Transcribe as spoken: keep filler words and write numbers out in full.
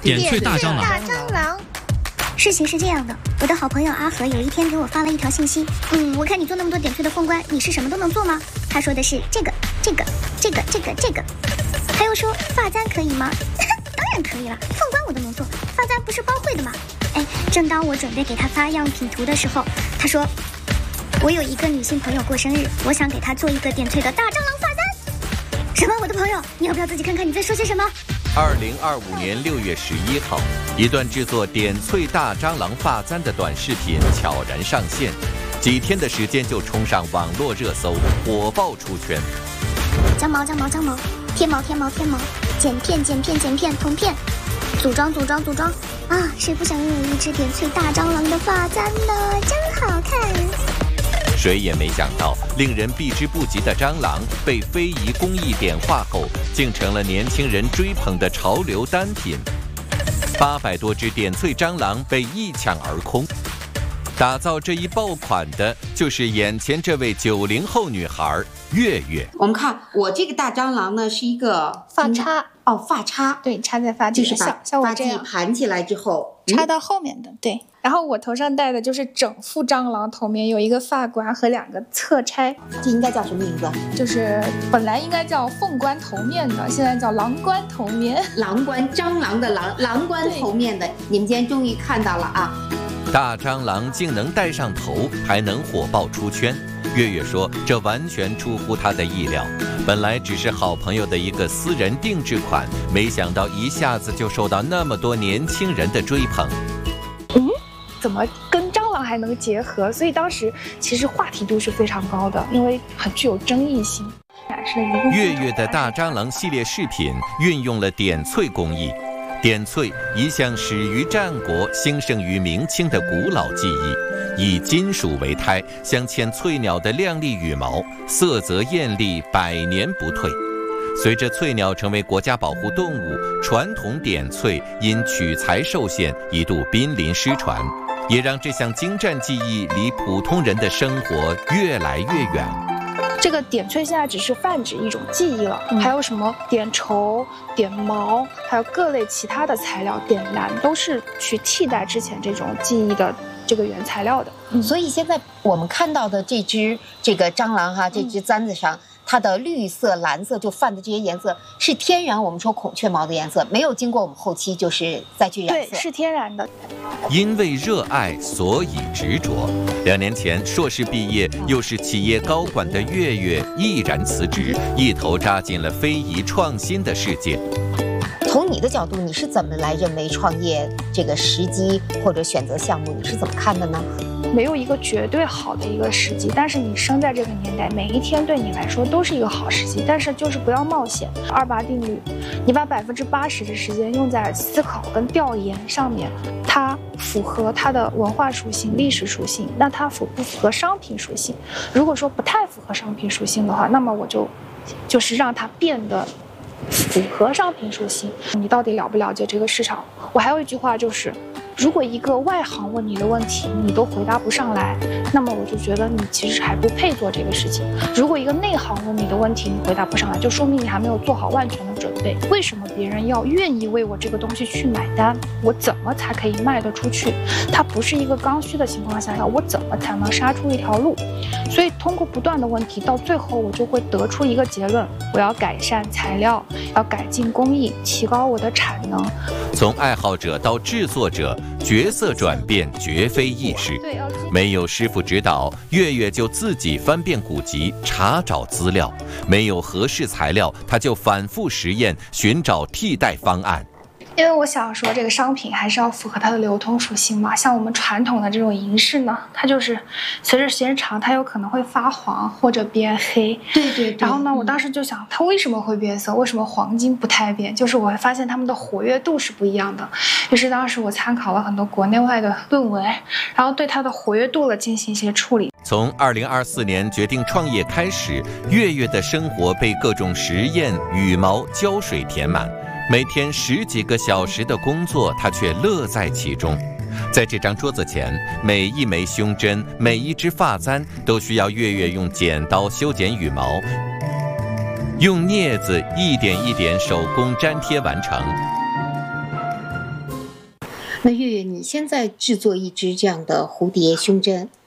点翠大蟑螂。 大蟑螂。事情是这样的，我的好朋友阿和有一天给我发了一条信息，嗯，我看你做那么多点翠的凤冠，你是什么都能做吗？他说的是这个、这个、这个、这个、这个，他又说发簪可以吗？当然可以了，凤冠我都能做，发簪不是包会的吗？哎，正当我准备给他发样品图的时候，他说我有一个女性朋友过生日，我想给她做一个点翠的大蟑螂发簪。什么？我的朋友，你要不要自己看看你在说些什么？ 二零二五年六月十一号，一段制作点翠大蟑螂发簪的短视频悄然上线，几天的时间就冲上网络热搜，火爆出圈。 将毛将毛将毛，贴毛贴毛贴毛，剪片剪片剪片铜片，组装组装组装啊！谁不想拥有一只点翠大蟑螂的发簪呢？真好看！ 谁也没想到，令人避之不及的蟑螂被非遗工艺点化后，竟成了年轻人追捧的潮流单品。八百多只点翠蟑螂被一抢而空。打造这一爆款的，就是眼前这位九零后女孩月月。 我们看，我这个大蟑螂呢，是一个发叉哦，发叉， 对，插在发髻， 就是把发髻盘起来之后， 插到后面的，对。然后我头上戴的就是整副蟑螂头面，有一个发冠和两个侧钗。 这应该叫什么名字？ 就是本来应该叫凤冠头面的，现在叫狼冠头面。 狼冠，蟑螂的狼，狼冠头面的，你们今天终于看到了啊！ 大蟑螂竟能戴上头，还能火爆出圈。月月说，这完全出乎她的意料。本来只是好朋友的一个私人定制款，没想到一下子就受到那么多年轻人的追捧。 嗯，怎么跟蟑螂还能结合？所以当时其实话题度是非常高的，因为很具有争议性。 月月的大蟑螂系列饰品运用了点翠工艺。点翠一向始于战国，兴盛于明清的古老技艺，以金属为胎，镶嵌翠鸟的亮丽羽毛，色泽艳丽，百年不退。随着翠鸟成为国家保护动物，传统点翠因取材受限，一度濒临失传，也让这项精湛技艺离普通人的生活越来越远。 这个点翠现在只是泛指一种技艺了，嗯、还有什么点绸、点毛，还有各类其他的材料，点蓝都是去替代之前这种技艺的这个原材料的。 嗯、所以现在我们看到的这只这个蟑螂哈，这只簪子上。嗯它的绿色、蓝色就泛的这些颜色是天然，我们说孔雀毛的颜色，没有经过我们后期就是再去染色， 对，是天然的。 因为热爱，所以执着。两年前硕士毕业，又是企业高管的月月毅然辞职，一头扎进了非遗创新的世界。 从你的角度，你是怎么来认为创业这个时机或者选择项目，你是怎么看的呢？ 没有一个绝对好的一个时机，但是你生在这个年代，每一天对你来说都是一个好时机，但是就是不要冒险。二八定律，你把百分之八十的时间用在思考跟调研上面，它符合它的文化属性、历史属性，那它符不符合商品属性？如果说不太符合商品属性的话，那么我就就是让它变得符合商品属性。你到底了不了解这个市场？我还有一句话就是，如果一个外行问你的问题你都回答不上来，那么我就觉得你其实还不配做这个事情。如果一个内行问你的问题你回答不上来，就说明你还没有做好万全的准备。为什么别人要愿意为我这个东西去买单？我怎么才可以卖得出去？它不是一个刚需的情况下，我怎么才能杀出一条路？所以通过不断的问题，到最后我就会得出一个结论：我要改善材料，要改进工艺，提高我的产能。 从爱好者到制作者，角色转变绝非易事。没有师傅指导，月月就自己翻遍古籍，查找资料。没有合适材料，他就反复实验，寻找替代方案。 因为我想说，这个商品还是要符合它的流通属性嘛。像我们传统的这种银饰呢，它就是随着时间长，它有可能会发黄或者变黑。 对对对。 然后呢，我当时就想，它为什么会变色？为什么黄金不太变？就是我会发现它们的活跃度是不一样的。于是当时我参考了很多国内外的论文，然后对它的活跃度了进行一些处理。 从二零二四年决定创业开始，月月的生活被各种实验、羽毛、胶水填满。每天十几个小时的工作，他却乐在其中。在这张桌子前，每一枚胸针，每一只发簪，都需要月月用剪刀修剪羽毛，用镊子一点一点手工粘贴完成。 那月月，你现在制作一只这样的蝴蝶胸针，